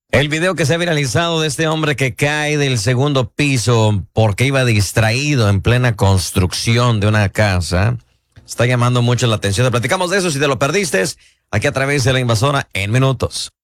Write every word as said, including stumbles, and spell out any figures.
El video que se ha viralizado de este hombre que cae del segundo piso porque iba distraído en plena construcción de una casa está llamando mucho la atención. Te platicamos de eso si te lo perdiste aquí a través de La Invasora en minutos.